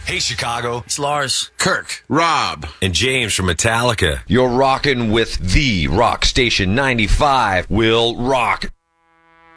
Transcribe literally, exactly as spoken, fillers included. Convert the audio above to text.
Hey, Chicago. It's Lars, Kirk, Rob, and James from Metallica. You're rocking with the Rock Station ninety-five. Will rock.